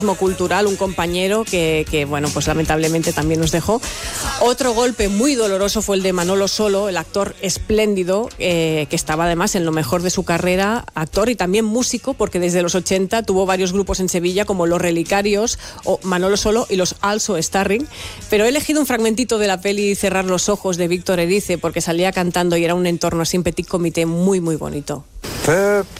cultural, un compañero que bueno, pues lamentablemente también nos dejó. Otro golpe muy doloroso fue el de Manolo Solo, el actor espléndido, que estaba además en lo mejor de su carrera, actor y también músico, porque desde los 80 tuvo varios grupos en Sevilla como Los Relicarios o Manolo Solo y los Also Starring, pero he elegido un fragmentito de la peli Cerrar los ojos de Víctor Erice porque salía cantando y era un entorno así, un petit comité muy muy bonito. Peuple